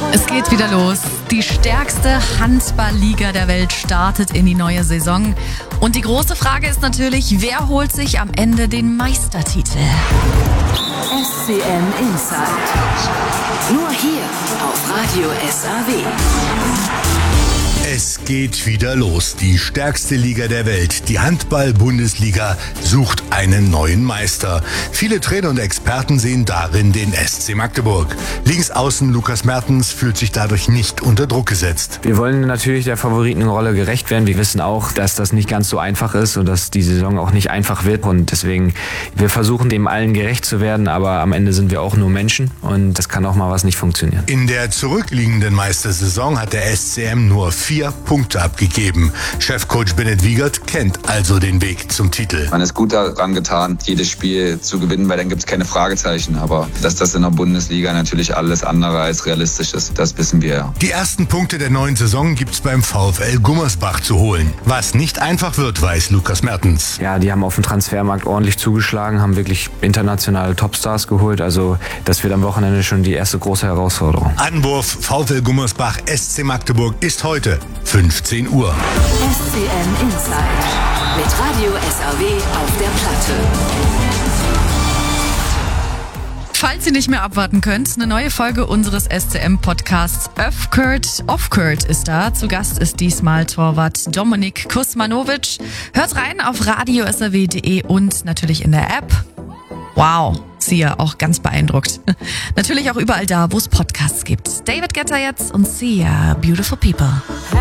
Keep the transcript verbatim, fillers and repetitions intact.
Es geht wieder los. Die stärkste Handballliga der Welt startet in die neue Saison. Und die große Frage ist natürlich, wer holt sich am Ende den Meistertitel? S C M Inside. Nur hier auf Radio S A W. Es geht wieder los. Die stärkste Liga der Welt, die Handball-Bundesliga, sucht einen neuen Meister. Viele Trainer und Experten sehen darin den S C Magdeburg. Linksaußen Lukas Mertens fühlt sich dadurch nicht unter Druck gesetzt. Wir wollen natürlich der Favoritenrolle gerecht werden. Wir wissen auch, dass das nicht ganz so einfach ist und dass die Saison auch nicht einfach wird. Und deswegen, wir versuchen dem allen gerecht zu werden, aber am Ende sind wir auch nur Menschen und das kann auch mal was nicht funktionieren. In der zurückliegenden Meistersaison hat der S C M nur vier Punkte abgegeben. Chefcoach Bennett Wiegert kennt also den Weg zum Titel. Man ist gut daran getan, jedes Spiel zu gewinnen, weil dann gibt es keine Fragezeichen. Aber dass das in der Bundesliga natürlich alles andere als realistisch ist, das wissen wir ja. Die ersten Punkte der neuen Saison gibt's beim VfL Gummersbach zu holen. Was nicht einfach wird, weiß Lukas Mertens. Ja, die haben auf dem Transfermarkt ordentlich zugeschlagen, haben wirklich internationale Topstars geholt. Also das wird am Wochenende schon die erste große Herausforderung. Anwurf VfL Gummersbach S C Magdeburg ist heute fünfzehn Uhr. S C M Inside mit Radio S A W auf der Platte. Falls ihr nicht mehr abwarten könnt, eine neue Folge unseres S C M-Podcasts Off-Court, Off-Court ist da. Zu Gast ist diesmal Torwart Dominik Kusmanovic. Hört rein auf radio s a w punkt d e und natürlich in der App. Wow, Sia auch ganz beeindruckt. Natürlich auch überall da, wo es Podcasts gibt. David Guetta jetzt und Sia, Beautiful People.